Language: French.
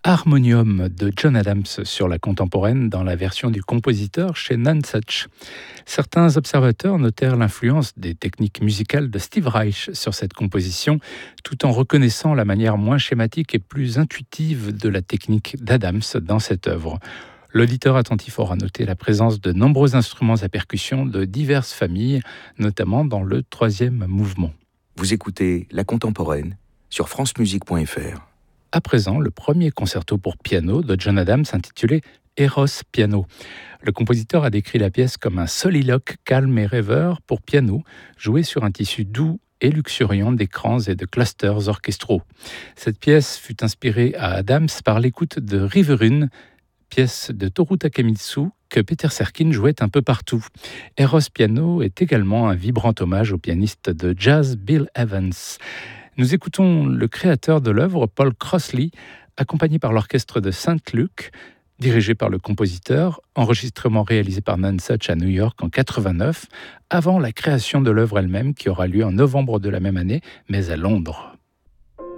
Harmonium de John Adams sur la contemporaine dans la version du compositeur chez Nonesuch. Certains observateurs notèrent l'influence des techniques musicales de Steve Reich sur cette composition, tout en reconnaissant la manière moins schématique et plus intuitive de la technique d'Adams dans cette œuvre. L'auditeur attentif aura noté la présence de nombreux instruments à percussion de diverses familles, notamment dans le troisième mouvement. Vous écoutez La Contemporaine sur francemusique.fr. À présent, le premier concerto pour piano de John Adams intitulé Eros Piano. Le compositeur a décrit la pièce comme un soliloque calme et rêveur pour piano, joué sur un tissu doux et luxuriant d'écrans et de clusters orchestraux. Cette pièce fut inspirée à Adams par l'écoute de Riverune, pièce de Toru Takemitsu que Peter Serkin jouait un peu partout. Eros Piano est également un vibrant hommage au pianiste de jazz Bill Evans. Nous écoutons le créateur de l'œuvre, Paul Crossley, accompagné par l'orchestre de St. Luke, dirigé par le compositeur, enregistrement réalisé par Nonesuch à New York en 1989, avant la création de l'œuvre elle-même qui aura lieu en novembre de la même année, mais à Londres.